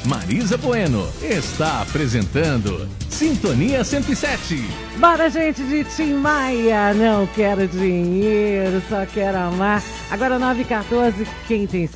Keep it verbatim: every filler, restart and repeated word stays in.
Marisa Bueno está apresentando Sintonia cento e sete. Bora, gente de Tim Maia. Não quero dinheiro, só quero amar. Agora nove e quatorze, quem tem